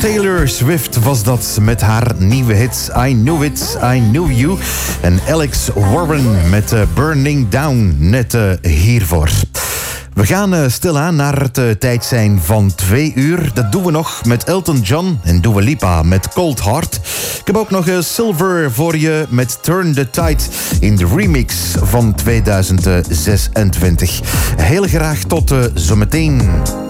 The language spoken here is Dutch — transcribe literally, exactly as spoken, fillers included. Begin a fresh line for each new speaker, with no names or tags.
Taylor Swift was dat met haar nieuwe hit I Knew It, I Knew You. En Alex Warren met uh, Burning Down, net uh, hiervoor. We gaan uh, stilaan naar het uh, tijd zijn van twee uur. Dat doen we nog met Elton John en Dua Lipa met Cold Heart. Ik heb ook nog uh, Silver voor je met Turn the Tide in de remix van tweeduizend zesentwintig. Heel graag tot uh, zometeen.